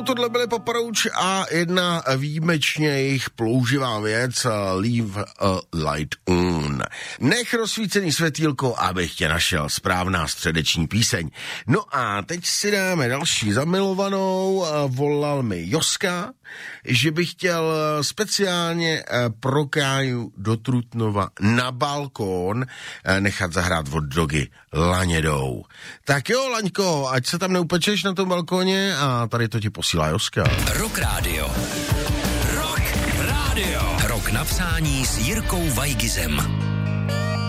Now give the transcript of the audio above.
Tohle byly Paparouč a jedna výjimečně jejich plouživá věc, Leave a Light On. Nech rozsvícený světýlko, abych tě našel, správná středeční píseň. No a teď si dáme další zamilovanou, volal mi Joska, že bych chtěl speciálně pro Káju do Trutnova na balkón nechat zahrát od Dogy Lanědou. Tak jo, Laňko, ať se tam neupečeš na tom balkóně a tady to ti posílá Joska. Rock Radio. Rock Radio. Rok napsání s Jirkou Vajgizem.